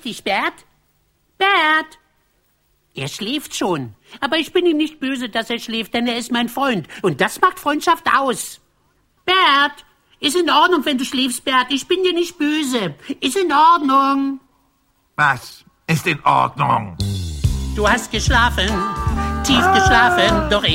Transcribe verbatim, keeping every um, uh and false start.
dich, Bert? Bert? Er schläft schon. Aber ich bin ihm nicht böse, dass er schläft, denn er ist mein Freund. Und das macht Freundschaft aus. Bert, ist in Ordnung, wenn du schläfst, Bert. Ich bin dir nicht böse. Ist in Ordnung. Was ist in Ordnung? Du hast geschlafen, tief geschlafen, doch